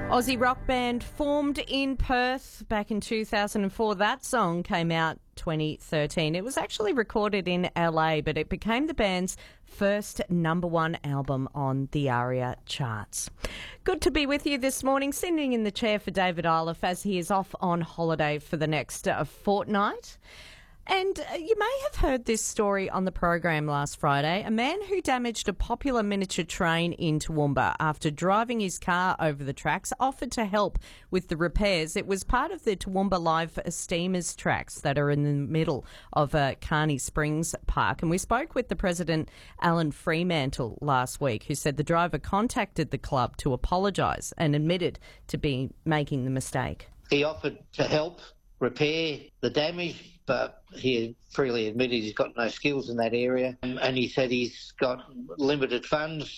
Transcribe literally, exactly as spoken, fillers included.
Aussie rock band formed in Perth back in two thousand four. That song came out twenty thirteen. It was actually recorded in L A, but it became the band's first number one album on the ARIA charts. Good to be with you this morning, sitting in the chair for David Iliff as he is off on holiday for the next uh, fortnight. And uh, you may have heard this story on the program last Friday. A man who damaged a popular miniature train in Toowoomba after driving his car over the tracks offered to help with the repairs. It was part of the Toowoomba Live Steamers tracks that are in the middle of uh, Carney Springs Park. And we spoke with the president, Alan Fremantle, last week, who said the driver contacted the club to apologise and admitted to be making the mistake. He offered to help repair the damage, but he freely admitted he's got no skills in that area, and he said he's got limited funds